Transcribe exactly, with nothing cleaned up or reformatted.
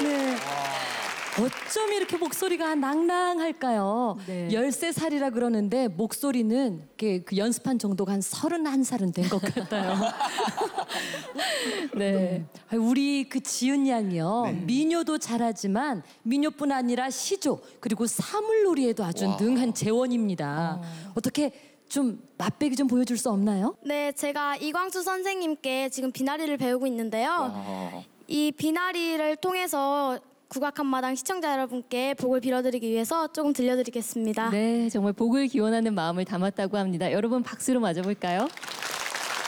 네. 어쩜 이렇게 목소리가 낭낭할까요? 네. 열세 살이라 그러는데 목소리는 이렇게 그 연습한 정도가 한 서른한 살은 된 것 같아요. 네. 아유, 우리 그 지은 양이요. 네. 민요도 잘하지만 민요뿐 아니라 시조 그리고 사물놀이에도 아주 와. 능한 재원입니다. 어떻게 좀 맛배기 좀 보여줄 수 없나요? 네, 제가 이광수 선생님께 지금 비나리를 배우고 있는데요. 아, 이 비나리를 통해서 국악 한마당 시청자 여러분께 복을 빌어드리기 위해서 조금 들려드리겠습니다. 네, 정말 복을 기원하는 마음을 담았다고 합니다. 여러분 박수로 맞아볼까요?